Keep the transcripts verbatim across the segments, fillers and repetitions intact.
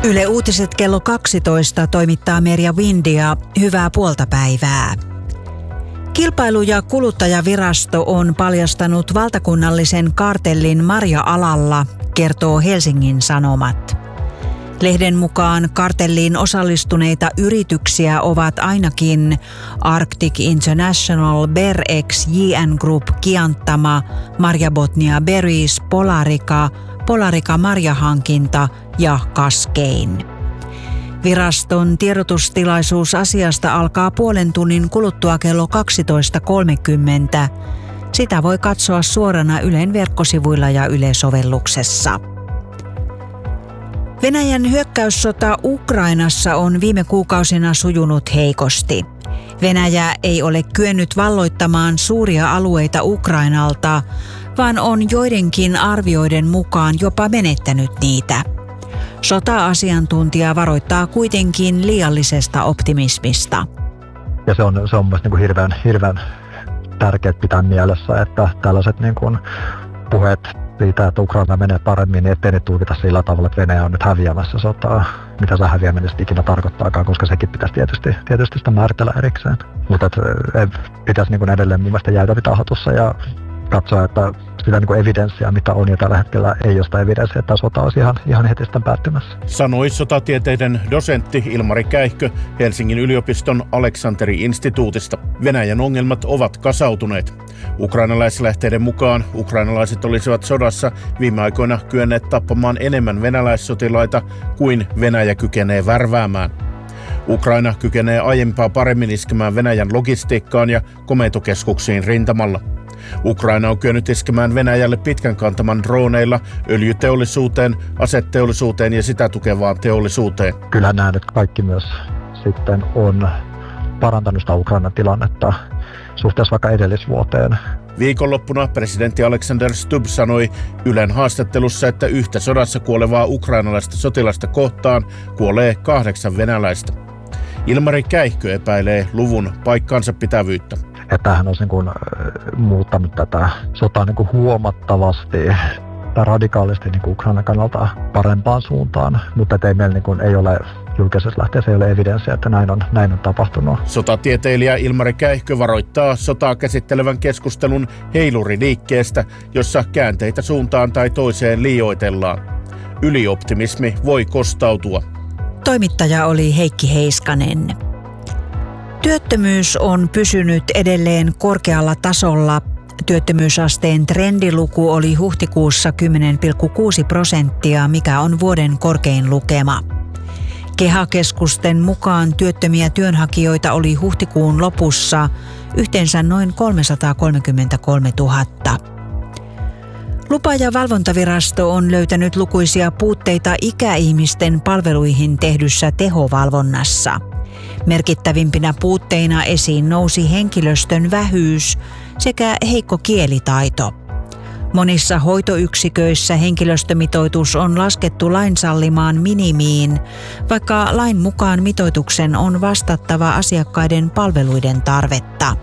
Yle Uutiset kello kaksitoista toimittaa Merja Windia. Hyvää puolta päivää. Kilpailu- ja kuluttajavirasto on paljastanut valtakunnallisen kartellin marja-alalla, kertoo Helsingin Sanomat. Lehden mukaan kartelliin osallistuneita yrityksiä ovat ainakin Arctic International, Berex, J N Group, Kiantama, Marja Botnia Berries, Polarica, Polarica Marjahankinta ja Cascane. Viraston tiedotustilaisuus asiasta alkaa puolen tunnin kuluttua kello kaksitoista kolmekymmentä. Sitä voi katsoa suorana Ylen verkkosivuilla ja Yle-sovelluksessa. Venäjän hyökkäyssota Ukrainassa on viime kuukausina sujunut heikosti. Venäjä ei ole kyennyt valloittamaan suuria alueita Ukrainalta, vaan on joidenkin arvioiden mukaan jopa menettänyt niitä. Sota-asiantuntija varoittaa kuitenkin liiallisesta optimismista. Ja se on, se on myös niin kuin hirveän, hirveän tärkeää pitää mielessä, että tällaiset niin kuin puheet siitä, että Ukraina menee paremmin, niin ettei ne tulkita sillä tavalla, että Venäjä on nyt häviämässä sotaa. Mitä se häviäminen ikinä tarkoittaakaan, koska sekin pitäisi tietysti, tietysti sitä määritellä erikseen. Mutta pitäisi niin kuin edelleen mun mielestä jäädä hatussa ja katsoa, että sitä niin kuin evidenssiä, mitä on jo tällä hetkellä, ei ole sitä evidenssiä, että sota olisi ihan, ihan heti sitten päättymässä. Sanoi sotatieteiden dosentti Ilmari Käihkö Helsingin yliopiston Aleksanteri-instituutista. Venäjän ongelmat ovat kasautuneet. Ukrainalaislähteiden mukaan ukrainalaiset olisivat sodassa viime aikoina kyenneet tappamaan enemmän venäläissotilaita kuin Venäjä kykenee värväämään. Ukraina kykenee aiempaa paremmin iskemään Venäjän logistiikkaan ja komentokeskuksiin rintamalla. Ukraina on kyennyt iskemään Venäjälle pitkän kantaman droneilla öljyteollisuuteen, aseteollisuuteen ja sitä tukevaan teollisuuteen. Kyllä näen, että kaikki myös sitten on parantanut sitä Ukrainan tilannetta suhteessa vaikka edellisvuoteen. Viikonloppuna presidentti Alexander Stubb sanoi Ylen haastattelussa, että yhtä sodassa kuolevaa ukrainalaista sotilasta kohtaan kuolee kahdeksan venäläistä. Ilmari Käihkö epäilee luvun paikkansa pitävyyttä. Että hän olisi niin kuin muuttanut tätä sotaa niin kuin huomattavasti tai radikaalisti niin kuin Ukrainan kannalta parempaan suuntaan, mutta ei meillä niin kuin, ei ole julkisessa lähteessä ei ole evidenssiä, että näin on, näin on tapahtunut. Sotatieteilijä Ilmari Käihkö varoittaa sotaa käsittelevän keskustelun heiluriliikkeestä, jossa käänteitä suuntaan tai toiseen liioitellaan. Ylioptimismi voi kostautua. Toimittaja oli Heikki Heiskanen. Työttömyys on pysynyt edelleen korkealla tasolla. Työttömyysasteen trendiluku oli huhtikuussa kymmenen pilkku kuusi prosenttia, mikä on vuoden korkein lukema. KEHA-keskusten mukaan työttömiä työnhakijoita oli huhtikuun lopussa yhteensä noin kolmesataakolmekymmentäkolmetuhatta. Lupa- ja valvontavirasto on löytänyt lukuisia puutteita ikäihmisten palveluihin tehdyssä tehovalvonnassa. Merkittävimpinä puutteina esiin nousi henkilöstön vähyys sekä heikko kielitaito. Monissa hoitoyksiköissä henkilöstömitoitus on laskettu lain sallimaan minimiin, vaikka lain mukaan mitoituksen on vastattava asiakkaiden palveluiden tarvetta.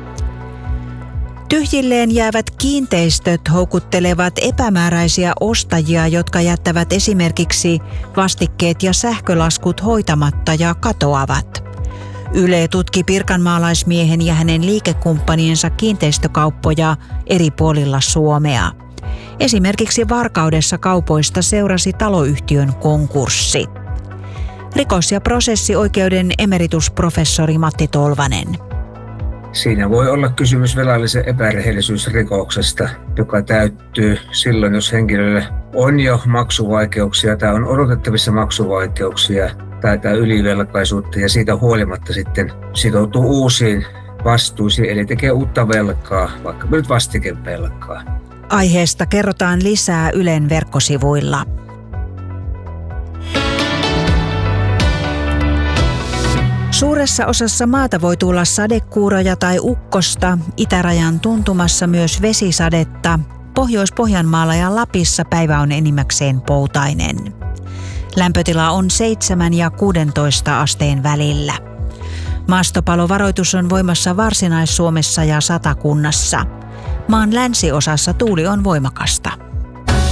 Tyhjilleen jäävät kiinteistöt houkuttelevat epämääräisiä ostajia, jotka jättävät esimerkiksi vastikkeet ja sähkölaskut hoitamatta ja katoavat. Yle tutki pirkanmaalaismiehen ja hänen liikekumppaniensa kiinteistökauppoja eri puolilla Suomea. Esimerkiksi Varkaudessa kaupoista seurasi taloyhtiön konkurssi. Rikos- ja prosessioikeuden emeritusprofessori Matti Tolvanen. Siinä voi olla kysymys velallisen epärehellisyysrikoksesta, joka täyttyy silloin, jos henkilöllä on jo maksuvaikeuksia tai on odotettavissa maksuvaikeuksia tai, tai ylivelkaisuutta ja siitä huolimatta sitten sitoutuu uusiin vastuisiin, eli tekee uutta velkaa, vaikka nyt vastikevelkaa. Aiheesta kerrotaan lisää Ylen verkkosivuilla. Suuressa osassa maata voi tulla sadekuuroja tai ukkosta, itärajan tuntumassa myös vesisadetta. Pohjois-Pohjanmaalla ja Lapissa päivä on enimmäkseen poutainen. Lämpötila on seitsemän ja kuusitoista asteen välillä. Maastopalovaroitus on voimassa Varsinais-Suomessa ja Satakunnassa. Maan länsiosassa tuuli on voimakasta.